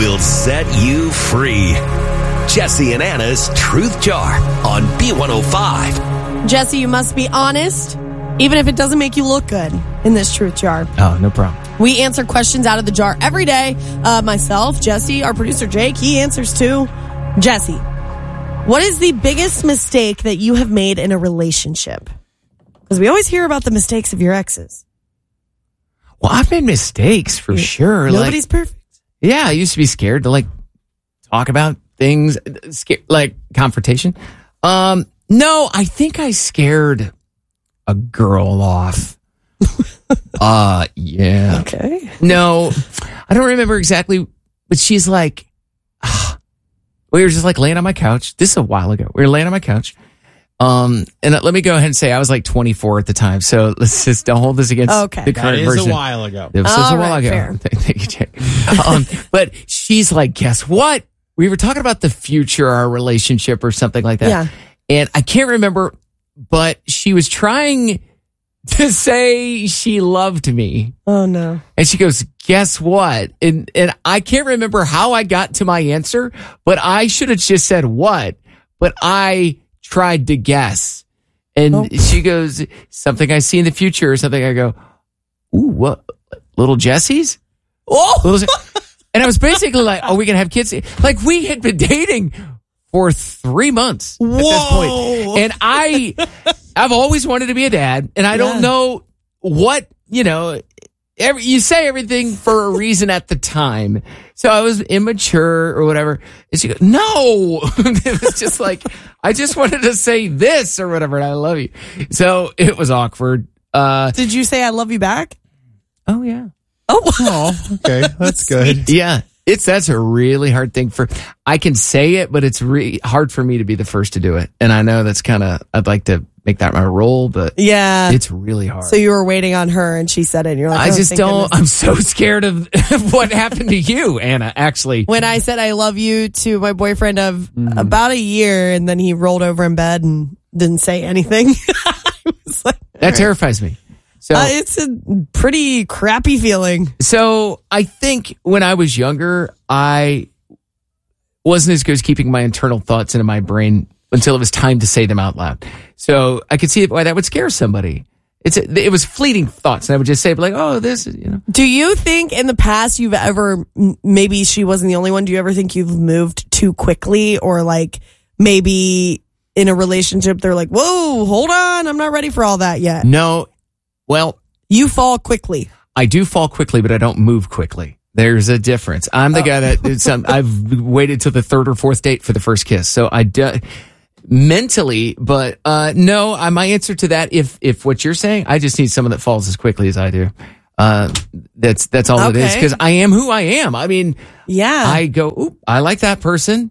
will set you free. Jesse and Anna's Truth Jar on B105. Jesse, you must be honest, even if it doesn't make you look good in this Truth Jar. Oh, no problem. We answer questions out of the jar every day. Myself, Jesse, our producer Jake, he answers too. Jesse, what is the biggest mistake that you have made in a relationship? Because we always hear about the mistakes of your exes. Well, I've made mistakes for sure. Nobody's perfect. Yeah, I used to be scared to talk about things, like confrontation. No, I think I scared a girl off. Yeah. Okay. No, I don't remember exactly, but she's like, we were just laying on my couch. This is a while ago. We were laying on my couch. And let me go ahead and say I was 24 at the time. So let's just don't hold this against the current version. That is a while ago. It was a while ago. Fair. Thank you, Jake. But she's like, guess what? We were talking about the future, our relationship or something like that. Yeah. And I can't remember, but she was trying to say she loved me. Oh, no. And she goes, guess what? And I can't remember how I got to my answer, but I should have just said what? But I tried to guess. And she goes, something I see in the future or something. I go, ooh, what? Little Jessie's? Oh! And I was basically like, oh, we can have kids. We had been dating for 3 months at this point. And I've always wanted to be a dad. And I don't know what, you say everything for a reason at the time. So I was immature or whatever. And she goes, no. It was just I just wanted to say this or whatever. And I love you. So it was awkward. Did you say I love you back? Oh, yeah. Oh, okay. That's good. Yeah. That's a really hard thing I can say it, but it's really hard for me to be the first to do it. And I know that's I'd like to make that my role, but yeah, it's really hard. So you were waiting on her and she said it and you're like, I just don't, I'm so scared of what happened to you, Anna, actually. When I said I love you to my boyfriend of about a year and then he rolled over in bed and didn't say anything. I was like, that terrifies me. So it's a pretty crappy feeling. So I think when I was younger, I wasn't as good as keeping my internal thoughts into my brain until it was time to say them out loud. So I could see why that would scare somebody. It was fleeting thoughts, and I would just say this is, Do you think in the past you've ever, maybe she wasn't the only one, do you ever think you've moved too quickly, or maybe in a relationship they're like, whoa, hold on, I'm not ready for all that yet? No. Well, you fall quickly. I do fall quickly, but I don't move quickly. There's a difference. I'm the guy that I've waited till the third or fourth date for the first kiss. So I do mentally, but no. My answer to that, if what you're saying, I just need someone that falls as quickly as I do. That's all it is, because I am who I am. I mean, yeah. I go, oop, I like that person.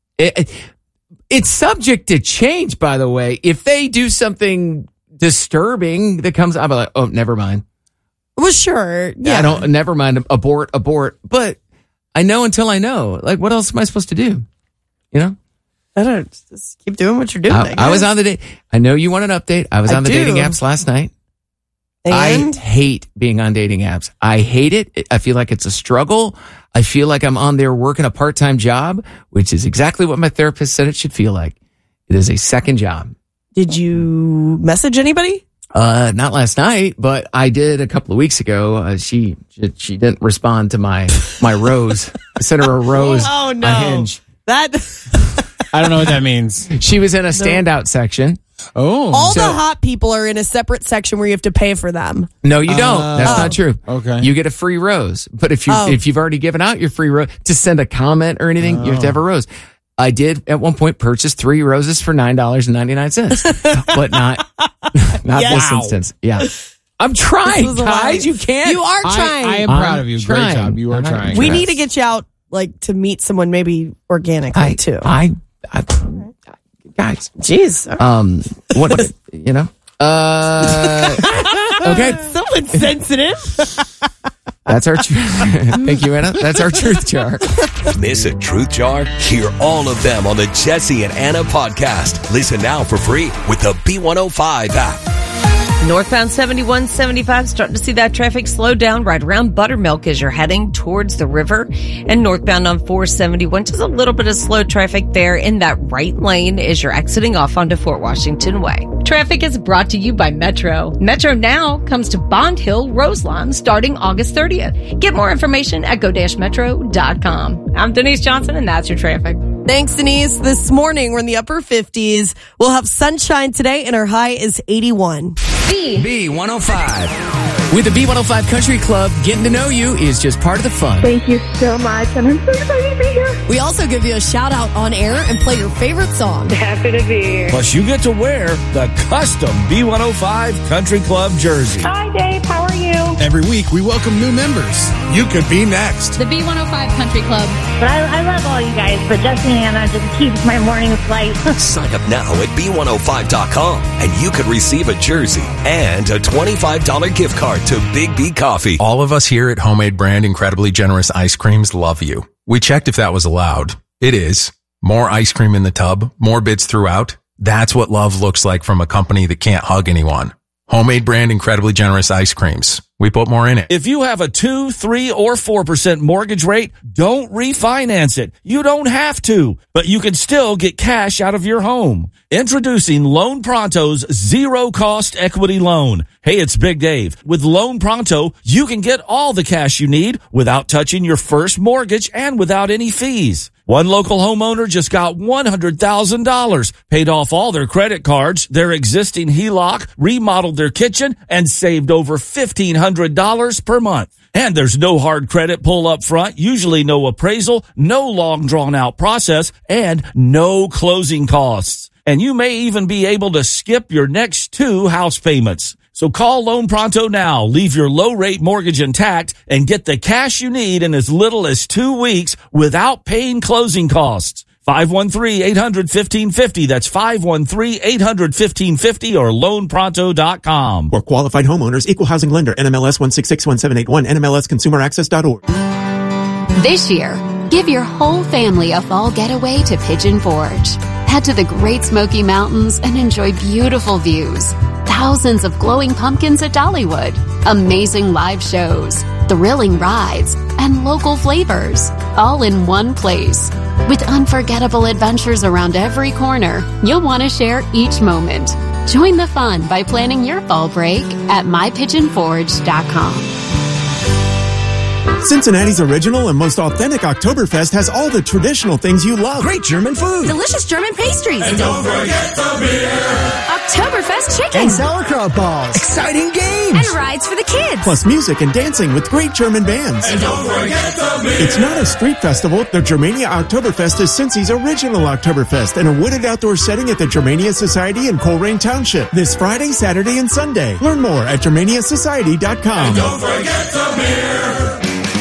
It's subject to change, by the way. If they do something disturbing that comes, I'm like, oh, never mind. Well, sure. Yeah. Never mind. Abort. But I know until I know. What else am I supposed to do? I don't, just keep doing what you're doing. I was on the date. I know you want an update. I was on the dating apps last night. And? I hate being on dating apps. I hate it. I feel like it's a struggle. I feel like I'm on there working a part-time job, which is exactly what my therapist said it should feel like. It is a second job. Did you message anybody? Not last night, but I did a couple of weeks ago. She didn't respond to my rose. I sent her a rose. Oh no! On Hinge. That I don't know what that means. She was in a standout section. Oh, all the hot people are in a separate section where you have to pay for them. No, you don't. That's not true. Okay, you get a free rose, but if you've already given out your free rose to send a comment or anything, you have to have a rose. I did at one point purchase 3 roses for $9.99, but not this instance. Yeah. I'm trying, guys. You can't. You are trying. I am proud of you. Great job. You are trying. We need to get you out, to meet someone maybe organically too. Guys. Jeez. What, okay. So insensitive. That's our thank you, Anna. That's our Truth Jar. Miss a Truth Jar? Hear all of them on the Jesse and Anna podcast. Listen now for free with the B105 app. Northbound 7175, starting to see that traffic slow down right around Buttermilk as you're heading towards the river. And northbound on 471, just a little bit of slow traffic there in that right lane as you're exiting off onto Fort Washington Way. Traffic is brought to you by Metro. Metro now comes to Bond Hill Roselawn starting August 30th. Get more information at go-metro.com. I'm Denise Johnson, and that's your traffic. Thanks, Denise. This morning, we're in the upper 50s. We'll have sunshine today, and our high is 81. B105. With the B105 Country Club, getting to know you is just part of the fun. Thank you so much, and I'm so excited to be here. We also give you a shout out on air and play your favorite song. Happy to be here. Plus, you get to wear the custom B105 Country Club jersey. Hi, Dave. How are you? Every week, we welcome new members. You could be next. The B105 Country Club. But I love all you guys, but Jesse and Anna just keeps my mornings light. Sign up now at B105.com and you could receive a jersey and a $25 gift card to Big B Coffee. All of us here at Homemade Brand Incredibly Generous Ice Creams love you. We checked if that was allowed. It is. More ice cream in the tub, more bits throughout. That's what love looks like from a company that can't hug anyone. Homemade Brand Incredibly Generous Ice Creams. We put more in it. If you have a 2, 3, or 4% mortgage rate, don't refinance it. You don't have to, but you can still get cash out of your home. Introducing Loan Pronto's zero-cost equity loan. Hey, it's Big Dave. With Loan Pronto, you can get all the cash you need without touching your first mortgage and without any fees. One local homeowner just got $100,000, paid off all their credit cards, their existing HELOC, remodeled their kitchen, and saved over $1,500 per month. And there's no hard credit pull up front, usually no appraisal, no long drawn out process, and no closing costs. And you may even be able to skip your next 2 house payments. So call Loan Pronto now, leave your low-rate mortgage intact, and get the cash you need in as little as 2 weeks without paying closing costs. 513-800-1550. That's 513-800-1550 or loanpronto.com. For qualified homeowners, equal housing lender, NMLS 1661781, NMLSconsumeraccess.org. This year, give your whole family a fall getaway to Pigeon Forge. Head to the Great Smoky Mountains and enjoy beautiful views. Thousands of glowing pumpkins at Dollywood, amazing live shows, thrilling rides, and local flavors, all in one place. With unforgettable adventures around every corner, you'll want to share each moment. Join the fun by planning your fall break at mypigeonforge.com. Cincinnati's original and most authentic Oktoberfest has all the traditional things you love. Great German food. Delicious German pastries. And don't forget the beer. Oktoberfest chicken. And sauerkraut balls. Exciting games. And rides for the kids. Plus music and dancing with great German bands. And don't forget the beer. It's not a street festival. The Germania Oktoberfest is Cincy's original Oktoberfest in a wooded outdoor setting at the Germania Society in Colerain Township. This Friday, Saturday, and Sunday. Learn more at GermaniaSociety.com. And don't forget the beer.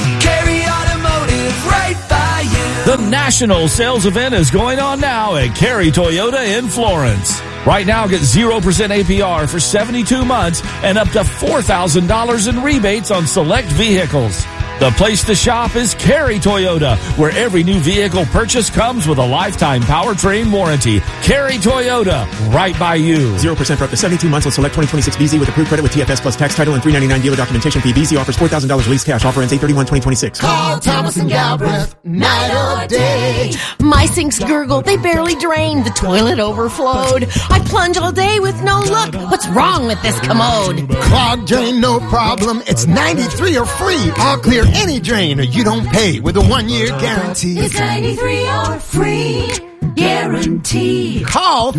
The national sales event is going on now at Cary Toyota in Florence. Right now, get 0% APR for 72 months and up to $4,000 in rebates on select vehicles. The place to shop is Cary Toyota, where every new vehicle purchase comes with a lifetime powertrain warranty. Cary Toyota, right by you. 0% for up to 72 months on select 2026 BZ with approved credit with TFS plus tax title and $399 dealer documentation fee. BZ offers $4,000 lease cash. Offer ends 8/31/2026. Call Thomas and Galbraith, night or day. My sinks gurgled. They barely drained. The toilet overflowed. I plunge all day with no luck. What's wrong with this commode? Clogged drain, no problem. It's 93 or free. All clear any drain or you don't pay with a 1-year guarantee. It's 93 or free guarantee. Call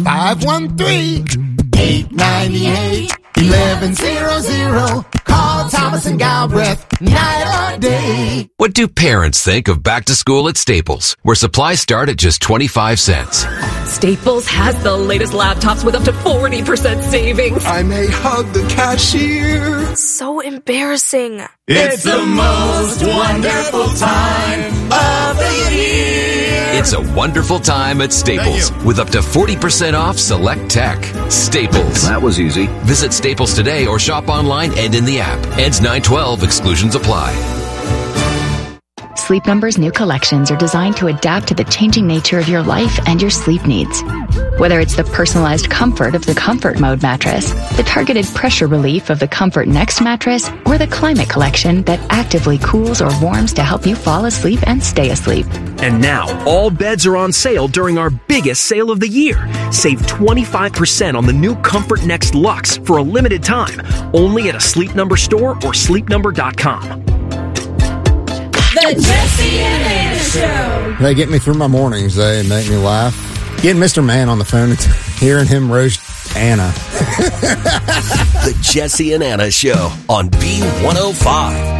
513-898-1100. Call Thomas and Galbraith, night or day. What do parents think of back to school at Staples, where supplies start at just 25 cents? Staples has the latest laptops with up to 40% savings. I may hug the cashier. So embarrassing. It's the most wonderful time of the year. It's a wonderful time at Staples with up to 40% off select tech. Staples. That was easy. Visit Staples today or shop online and in the app. Ends 9/12. Exclusions apply. Sleep Number's new collections are designed to adapt to the changing nature of your life and your sleep needs. Whether it's the personalized comfort of the Comfort Mode mattress, the targeted pressure relief of the Comfort Next mattress, or the Climate Collection that actively cools or warms to help you fall asleep and stay asleep. And now, all beds are on sale during our biggest sale of the year. Save 25% on the new Comfort Next Luxe for a limited time, only at a Sleep Number store or sleepnumber.com. The Jesse and Anna Show. They get me through my mornings. They make me laugh. Getting Mr. Man on the phone and hearing him roast Anna. The Jesse and Anna Show on B105.